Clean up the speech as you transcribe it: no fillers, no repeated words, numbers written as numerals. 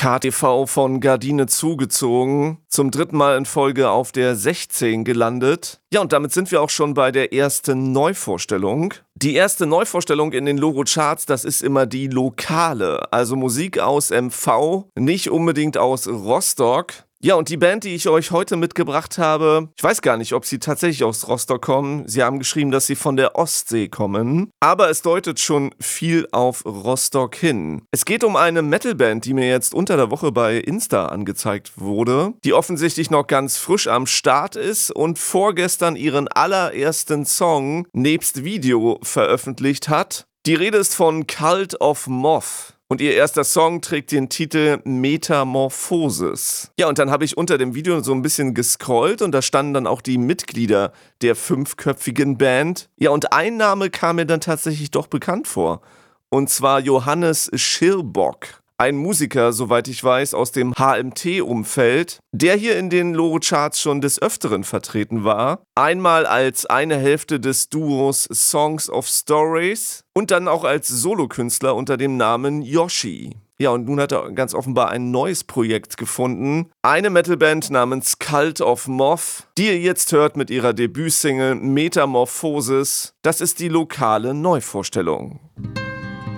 KTV von Gardine zugezogen, zum 3. Mal in Folge auf der 16 gelandet. Ja, und damit sind wir auch schon bei der ersten Neuvorstellung. Die erste Neuvorstellung in den Loro-Charts, das ist immer die lokale, also Musik aus MV, nicht unbedingt aus Rostock. Ja, und die Band, die ich euch heute mitgebracht habe, ich weiß gar nicht, ob sie tatsächlich aus Rostock kommen. Sie haben geschrieben, dass sie von der Ostsee kommen. Aber es deutet schon viel auf Rostock hin. Es geht um eine Metalband, die mir jetzt unter der Woche bei Insta angezeigt wurde, die offensichtlich noch ganz frisch am Start ist und vorgestern ihren allerersten Song nebst Video veröffentlicht hat. Die Rede ist von Cult of Moth. Und ihr erster Song trägt den Titel Metamorphosis. Ja, und dann habe ich unter dem Video so ein bisschen gescrollt und da standen dann auch die Mitglieder der 5-köpfigen Band. Ja, und ein Name kam mir dann tatsächlich doch bekannt vor. Und zwar Johannes Schirbock. Ein Musiker, soweit ich weiß, aus dem HMT-Umfeld, der hier in den Loro-Charts schon des Öfteren vertreten war. Einmal als eine Hälfte des Duos Songs of Stories und dann auch als Solokünstler unter dem Namen Yoshi. Ja, und nun hat er ganz offenbar ein neues Projekt gefunden. Eine Metalband namens Cult of Moth, die ihr jetzt hört mit ihrer Debütsingle Metamorphosis. Das ist die lokale Neuvorstellung.